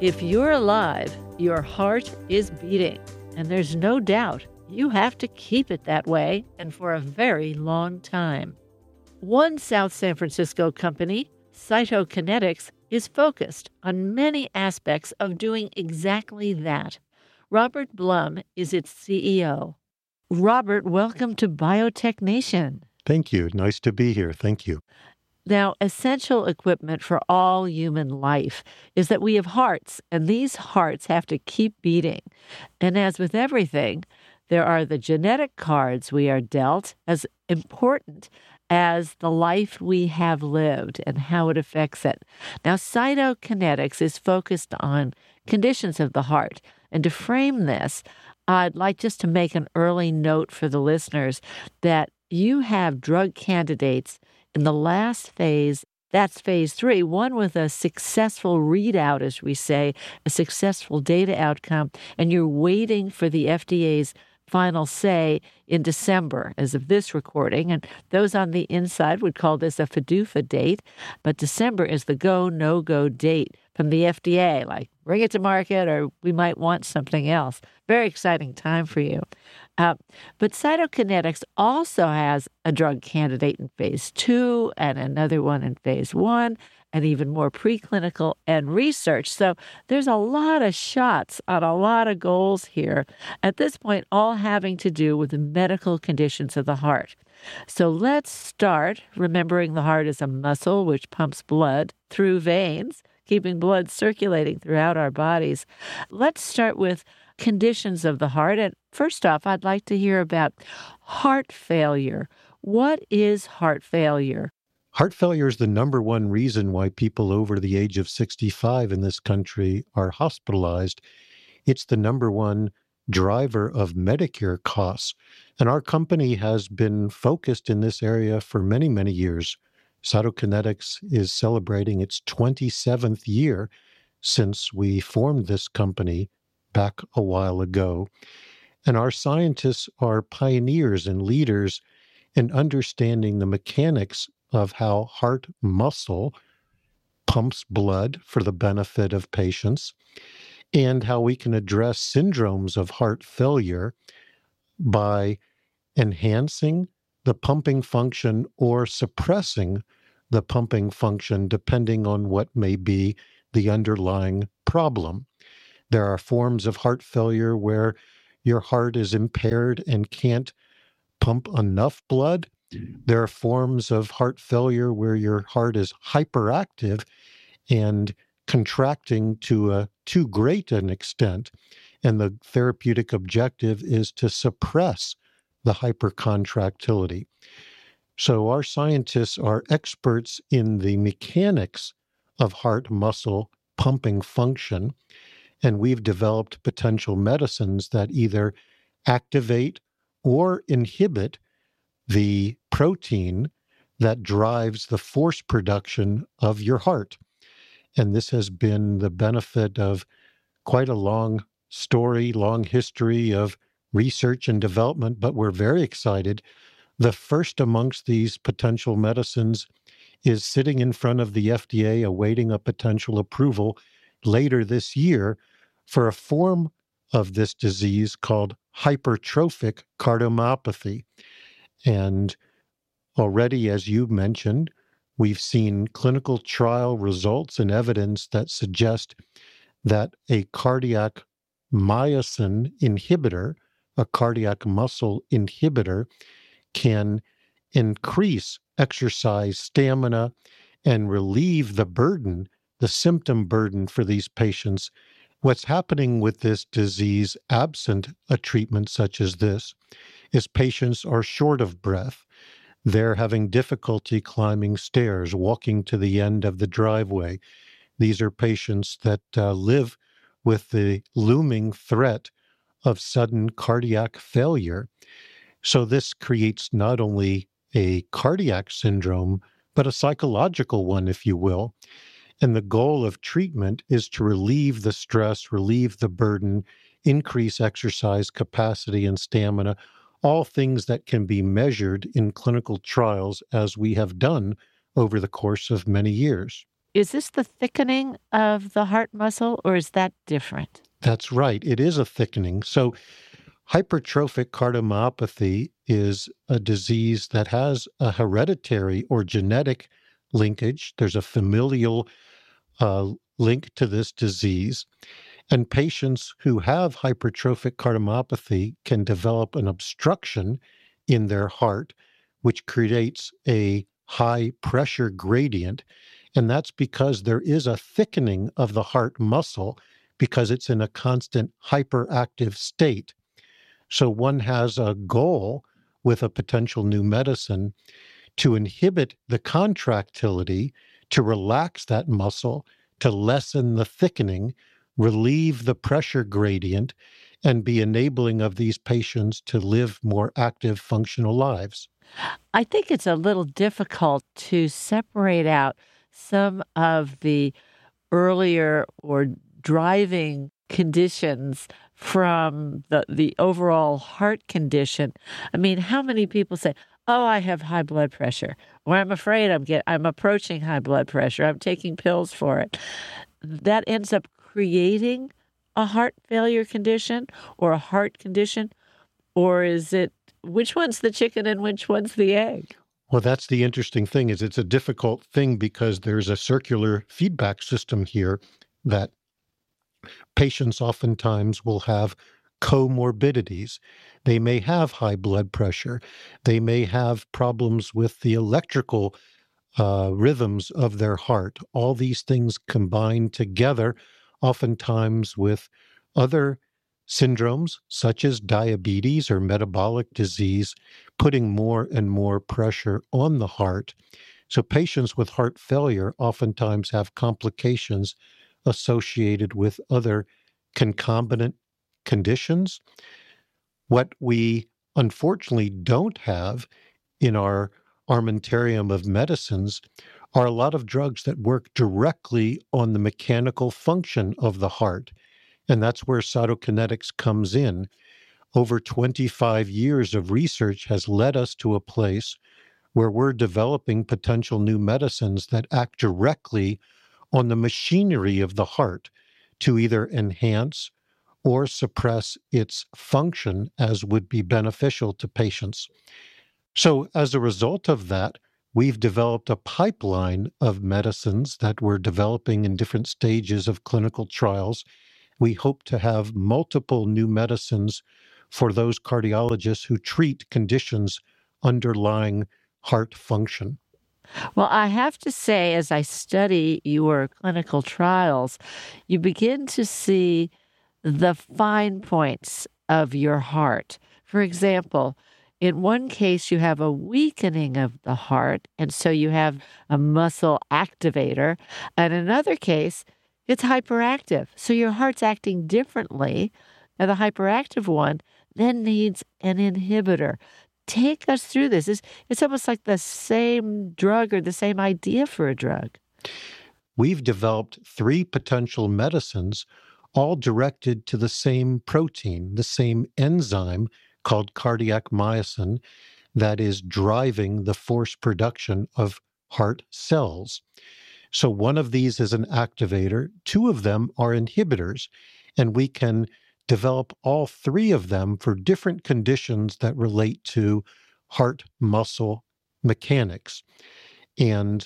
If you're alive, your heart is beating, and there's no doubt you have to keep it that way and for a very long time. One South San Francisco company, Cytokinetics, is focused on many aspects of doing exactly that. Robert Blum is its CEO. Robert, welcome to Biotech Nation. Thank you. Nice to be here. Thank you. Now, essential equipment for all human life is that we have hearts, and these hearts have to keep beating. And as with everything, there are the genetic cards we are dealt, as important as the life we have lived and how it affects it. Now, Cytokinetics is focused on conditions of the heart. And to frame this, I'd like just to make an early note for the listeners that you have drug candidates in the last phase. That's phase 3, one with a successful readout, as we say, a successful data outcome, and you're waiting for the FDA's final say in December as of this recording. And those on the inside would call this a PDUFA date, but December is the go, no-go date from the FDA, like bring it to market or we might want something else. Very exciting time for you. But Cytokinetics also has a drug candidate in phase 2 and another one in phase 1 and even more preclinical and research. So there's a lot of shots on a lot of goals here. At this point, all having to do with the medical conditions of the heart. So let's start remembering the heart is a muscle which pumps blood through veins, keeping blood circulating throughout our bodies. Let's start with conditions of the heart. And first off, I'd like to hear about heart failure. What is heart failure? Heart failure is the number one reason why people over the age of 65 in this country are hospitalized. It's the number one driver of Medicare costs. And our company has been focused in this area for many, many years. Cytokinetics is celebrating its 27th year since we formed this company back a while ago. And our scientists are pioneers and leaders in understanding the mechanics of how heart muscle pumps blood for the benefit of patients and how we can address syndromes of heart failure by enhancing the pumping function or suppressing the pumping function depending on what may be the underlying problem. There are forms of heart failure where your heart is impaired and can't pump enough blood. There are forms of heart failure where your heart is hyperactive and contracting to too great an extent, and the therapeutic objective is to suppress the hypercontractility. So our scientists are experts in the mechanics of heart muscle pumping function, and we've developed potential medicines that either activate or inhibit the protein that drives the force production of your heart. And this has been the benefit of quite a long story, long history of research and development, but we're very excited. The first amongst these potential medicines is sitting in front of the FDA awaiting a potential approval later this year for a form of this disease called hypertrophic cardiomyopathy. And already, as you mentioned, we've seen clinical trial results and evidence that suggest that a cardiac myosin inhibitor, a cardiac muscle inhibitor, can increase exercise stamina and relieve the burden, the symptom burden for these patients. What's happening with this disease, absent a treatment such as this, is patients are short of breath. They're having difficulty climbing stairs, walking to the end of the driveway. These are patients that live with the looming threat of sudden cardiac failure. So this creates not only a cardiac syndrome, but a psychological one, if you will. And the goal of treatment is to relieve the stress, relieve the burden, increase exercise capacity and stamina, all things that can be measured in clinical trials as we have done over the course of many years. Is this the thickening of the heart muscle, or is that different? That's right. It is a thickening. So hypertrophic cardiomyopathy is a disease that has a hereditary or genetic linkage. There's a familial link to this disease. And patients who have hypertrophic cardiomyopathy can develop an obstruction in their heart, which creates a high pressure gradient. And that's because there is a thickening of the heart muscle because it's in a constant hyperactive state. So one has a goal with a potential new medicine to inhibit the contractility, to relax that muscle, to lessen the thickening, relieve the pressure gradient, and be enabling of these patients to live more active, functional lives. I think it's a little difficult to separate out some of the earlier or driving conditions from the overall heart condition. I mean, how many people say, "Oh, I have high blood pressure," or "I'm afraid I'm approaching high blood pressure. I'm taking pills for it." That ends up creating a heart failure condition or a heart condition, or is it which one's the chicken and which one's the egg? Well, that's the interesting thing is it's a difficult thing because there's a circular feedback system here that patients oftentimes will have comorbidities. They may have high blood pressure. They may have problems with the electrical rhythms of their heart. All these things combined together, oftentimes with other syndromes such as diabetes or metabolic disease, putting more and more pressure on the heart. So patients with heart failure oftentimes have complications associated with other concomitant conditions. What we unfortunately don't have in our armamentarium of medicines are a lot of drugs that work directly on the mechanical function of the heart. And that's where Cytokinetics comes in. Over 25 years of research has led us to a place where we're developing potential new medicines that act directly on the machinery of the heart to either enhance or suppress its function as would be beneficial to patients. So, as a result of that, we've developed a pipeline of medicines that we're developing in different stages of clinical trials. We hope to have multiple new medicines for those cardiologists who treat conditions underlying heart function. Well, I have to say, as I study your clinical trials, you begin to see the fine points of your heart. For example, in one case, you have a weakening of the heart, and so you have a muscle activator. And in another case, it's hyperactive. So your heart's acting differently, and the hyperactive one then needs an inhibitor. Take us through this. It's almost like the same drug or the same idea for a drug. We've developed 3 potential medicines, all directed to the same protein, the same enzyme called cardiac myosin that is driving the forced production of heart cells. So one of these is an activator, 2 of them are inhibitors, and we can develop all 3 of them for different conditions that relate to heart muscle mechanics. And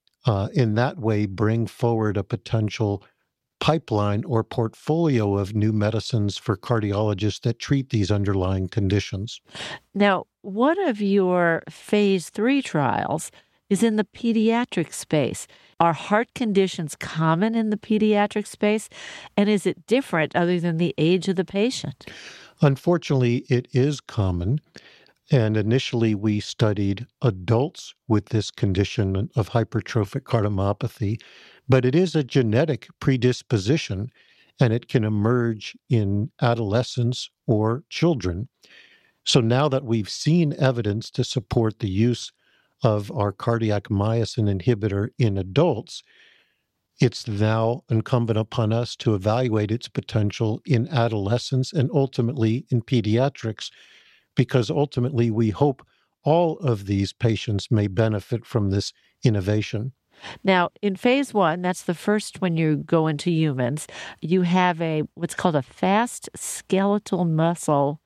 in that way, bring forward a potential pipeline or portfolio of new medicines for cardiologists that treat these underlying conditions. Now, one of your phase 3 trials is in the pediatric space. Are heart conditions common in the pediatric space? And is it different other than the age of the patient? Unfortunately, it is common. And initially, we studied adults with this condition of hypertrophic cardiomyopathy, but it is a genetic predisposition and it can emerge in adolescents or children. So now that we've seen evidence to support the use of our cardiac myosin inhibitor in adults, it's now incumbent upon us to evaluate its potential in adolescents and ultimately in pediatrics, because ultimately we hope all of these patients may benefit from this innovation. Now, in phase one, that's the first when you go into humans, you have what's called a fast skeletal muscle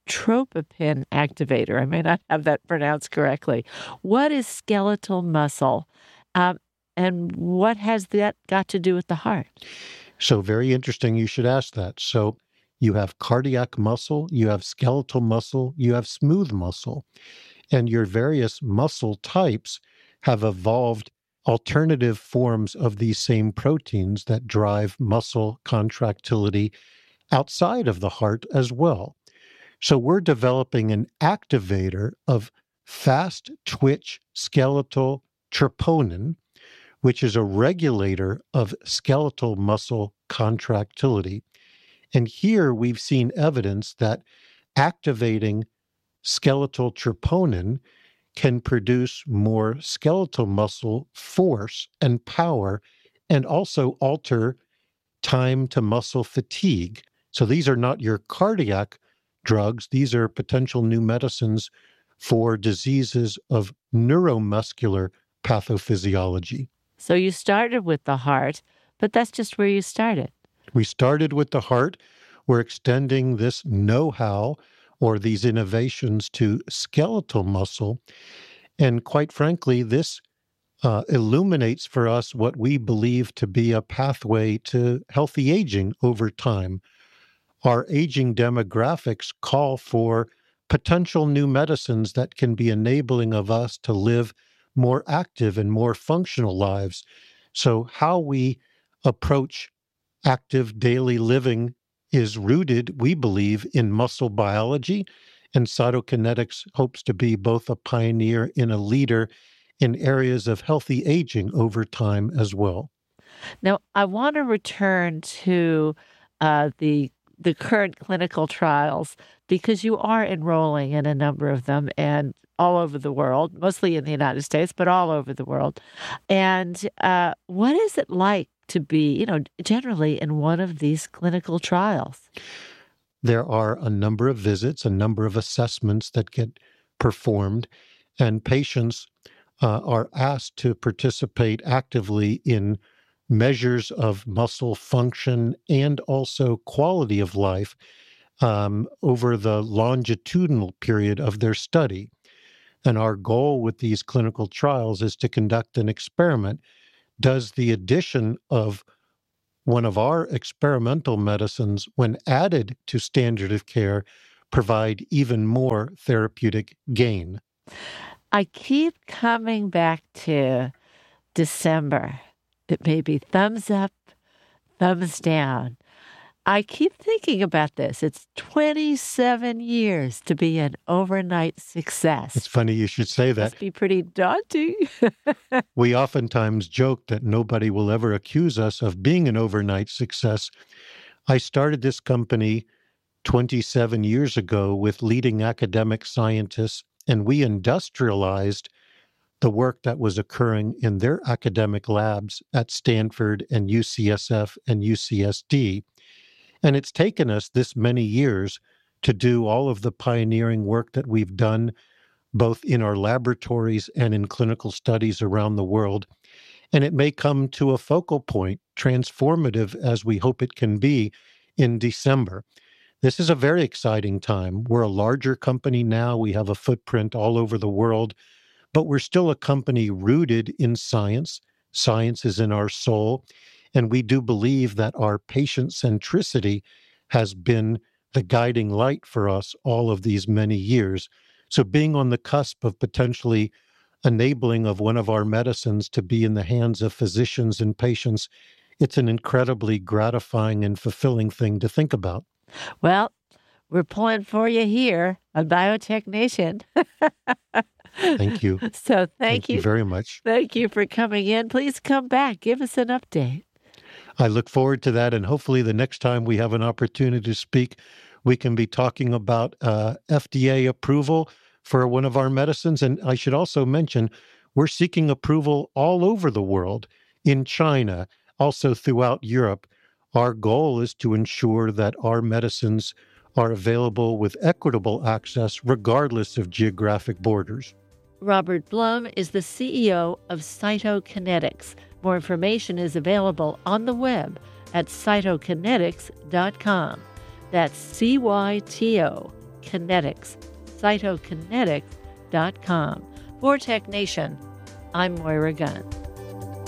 tropopin activator. I may not have that pronounced correctly. What is skeletal muscle? Um, and what has that got to do with the heart? So very interesting. You should ask that. So you have cardiac muscle, you have skeletal muscle, you have smooth muscle, and your various muscle types have evolved alternative forms of these same proteins that drive muscle contractility outside of the heart as well. So we're developing an activator of fast twitch skeletal troponin, which is a regulator of skeletal muscle contractility. And here we've seen evidence that activating skeletal troponin can produce more skeletal muscle force and power, and also alter time to muscle fatigue. So these are not your cardiac drugs. These are potential new medicines for diseases of neuromuscular pathophysiology. So you started with the heart, but that's just where you started. We started with the heart. We're extending this know-how or these innovations to skeletal muscle. And quite frankly, this illuminates for us what we believe to be a pathway to healthy aging over time. Our aging demographics call for potential new medicines that can be enabling of us to live more active and more functional lives. So how we approach active daily living is rooted, we believe, in muscle biology, and Cytokinetics hopes to be both a pioneer and a leader in areas of healthy aging over time as well. Now, I want to return to the current clinical trials because you are enrolling in a number of them and all over the world, mostly in the United States, but all over the world. And what is it like to be, generally in one of these clinical trials? There are a number of visits, a number of assessments that get performed, and patients are asked to participate actively in measures of muscle function and also quality of life over the longitudinal period of their study. And our goal with these clinical trials is to conduct an experiment. Does the addition of one of our experimental medicines, when added to standard of care, provide even more therapeutic gain? I keep coming back to December. It may be thumbs up, thumbs down. I keep thinking about this. It's 27 years to be an overnight success. It's funny you should say that. Must be pretty daunting. We oftentimes joke that nobody will ever accuse us of being an overnight success. I started this company 27 years ago with leading academic scientists, and we industrialized the work that was occurring in their academic labs at Stanford and UCSF and UCSD. And it's taken us this many years to do all of the pioneering work that we've done, both in our laboratories and in clinical studies around the world. And it may come to a focal point, transformative as we hope it can be, in December. This is a very exciting time. We're a larger company now. We have a footprint all over the world, but we're still a company rooted in science. Science is in our soul. And we do believe that our patient centricity has been the guiding light for us all of these many years. So being on the cusp of potentially enabling of one of our medicines to be in the hands of physicians and patients, it's an incredibly gratifying and fulfilling thing to think about. Well, we're pulling for you here on Biotech Nation. Thank you. So thank you very much. Thank you for coming in. Please come back. Give us an update. I look forward to that. And hopefully the next time we have an opportunity to speak, we can be talking about FDA approval for one of our medicines. And I should also mention, we're seeking approval all over the world, in China, also throughout Europe. Our goal is to ensure that our medicines are available with equitable access regardless of geographic borders. Robert Blum is the CEO of Cytokinetics. More information is available on the web at cytokinetics.com. That's CYTO Kinetics, cytokinetics.com. For Tech Nation, I'm Moira Gunn.